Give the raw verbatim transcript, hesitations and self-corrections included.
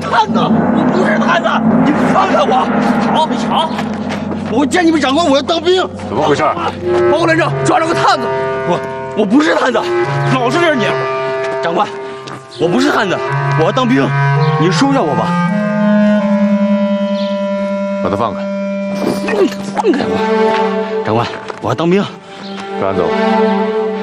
探子，我不是探子，你们放开我！好，别抢！我见你们长官，我要当兵。 怎么回事？ 报告连长，抓着个探子。我我不是探子，老实点你。长官，我不是探子，我要当兵，你收下我吧。 把他放开。 放开我！长官，我要当兵。 赶走。